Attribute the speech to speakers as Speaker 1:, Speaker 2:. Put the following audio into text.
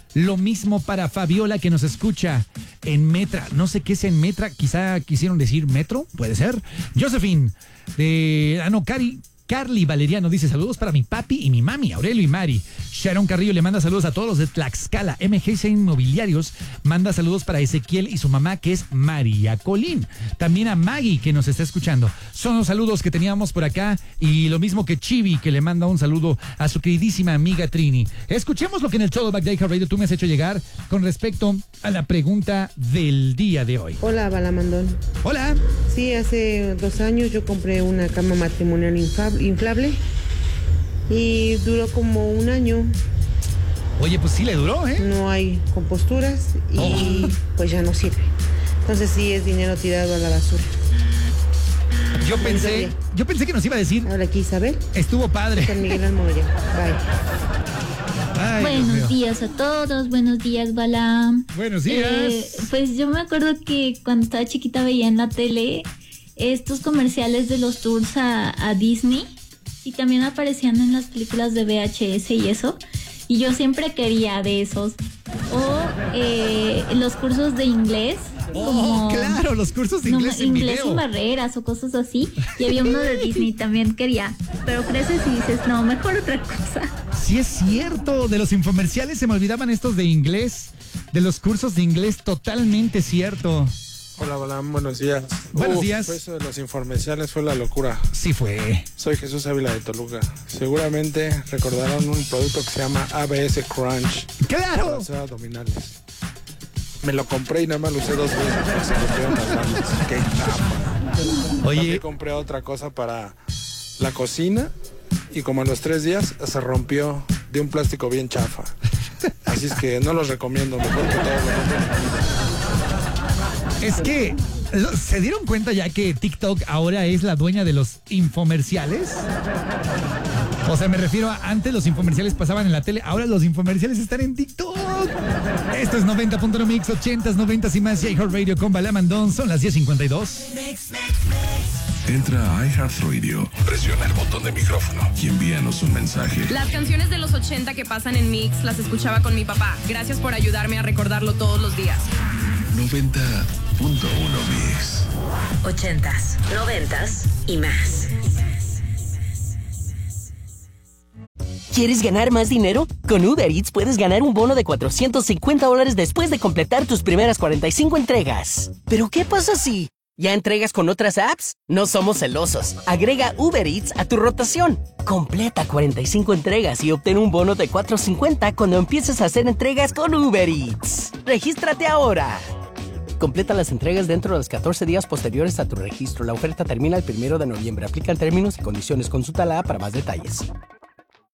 Speaker 1: Lo mismo para Fabiola, que nos escucha en Metra. No sé qué es en Metra, quizá quisieron decir metro, puede ser. Josephine, Carly Valeriano dice saludos para mi papi y mi mami, Aurelio y Mari. Sharon Carrillo le manda saludos a todos los de Tlaxcala. MGC Inmobiliarios manda saludos para Ezequiel y su mamá, que es María Colín. También a Maggie, que nos está escuchando. Son los saludos que teníamos por acá, y lo mismo que Chibi, que le manda un saludo a su queridísima amiga Trini. Escuchemos lo que en el Todo Back de iHeartRadio tú me has hecho llegar con respecto a la pregunta del día de hoy.
Speaker 2: Hola, Balamandón.
Speaker 1: Hola.
Speaker 2: Sí, hace 2 años yo compré una cama matrimonial inflable y duró como 1 año.
Speaker 1: Oye, pues sí le duró, ¿eh?
Speaker 2: No hay composturas y pues ya no sirve. Entonces sí es dinero tirado a la basura.
Speaker 1: Yo pensé que nos iba a decir.
Speaker 2: Habla aquí Isabel.
Speaker 1: Estuvo padre.
Speaker 2: San Miguel Almoya. Bye.
Speaker 1: Ay,
Speaker 3: buenos días a todos, buenos días, Balam.
Speaker 1: Buenos días.
Speaker 3: Pues yo me acuerdo que cuando estaba chiquita veía en la tele estos comerciales de los tours a Disney, y también aparecían en las películas de VHS y eso, y yo siempre quería de esos. O los cursos de inglés.
Speaker 1: Claro, los cursos de inglés en
Speaker 3: inglés
Speaker 1: video.
Speaker 3: sin barreras o cosas así. Y había uno de Disney, también quería. Pero creces y dices, no, mejor otra cosa.
Speaker 1: Sí, es cierto. De los infomerciales se me olvidaban estos de inglés. De los cursos de inglés, totalmente cierto.
Speaker 4: Hola, Balam, buenos días.
Speaker 1: Buenos días.
Speaker 4: Eso de los infomerciales fue la locura.
Speaker 1: Sí fue.
Speaker 4: Soy Jesús Ávila de Toluca. Seguramente recordarán un producto que se llama ABS Crunch.
Speaker 1: ¡Claro!
Speaker 4: Para hacer abdominales. Me lo compré y nada más lo usé 2 veces porque se me rompieron las manos. ¡Qué chapa!
Speaker 1: Oye.
Speaker 4: También compré otra cosa para la cocina y como a los 3 días se rompió de un plástico bien chafa. Así es que no los recomiendo. Mejor que todos los otros.
Speaker 1: Es que, ¿se dieron cuenta ya que TikTok ahora es la dueña de los infomerciales? O sea, me refiero a antes los infomerciales pasaban en la tele, ahora los infomerciales están en TikTok. Esto es 90.1 Mix, 80s, 90s y más, iHeartRadio con Balamandón. Son las 10:52.
Speaker 5: Entra a iHeartRadio, presiona el botón de micrófono y envíanos un mensaje.
Speaker 6: Las canciones de los 80 que pasan en Mix las escuchaba con mi papá. Gracias por ayudarme a recordarlo todos los días.
Speaker 5: 90.1 Mix.
Speaker 7: 80s, 90s y más.
Speaker 8: ¿Quieres ganar más dinero? Con Uber Eats puedes ganar un bono de $450 después de completar tus primeras 45 entregas. ¿Pero qué pasa si ya entregas con otras apps? No somos celosos. Agrega Uber Eats a tu rotación. Completa 45 entregas y obtén un bono de $450 cuando empieces a hacer entregas con Uber Eats. ¡Regístrate ahora! Completa las entregas dentro de los 14 días posteriores a tu registro. La oferta termina el 1 de noviembre. Aplican términos y condiciones. Consulta la app para más detalles.